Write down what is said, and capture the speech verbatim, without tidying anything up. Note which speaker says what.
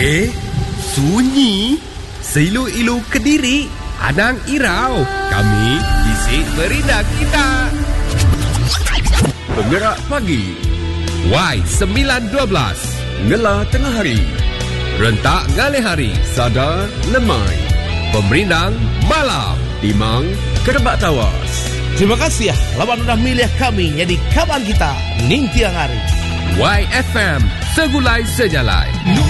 Speaker 1: Eh, sunyi. Seilu-ilu Kediri, Anang Irau. Kami bisik merindah kita.
Speaker 2: Penggerak pagi
Speaker 1: Y sembilan dua belas.
Speaker 2: Ngela tengah hari,
Speaker 1: Rentak ngalih hari.
Speaker 2: Sadar lemai,
Speaker 1: Pemerindang malam.
Speaker 2: Timang kerebak tawas.
Speaker 3: Terima kasih ya lawan udah milih kami jadi kawan kita ning tiang hari.
Speaker 1: Y F M, segulai senyalai.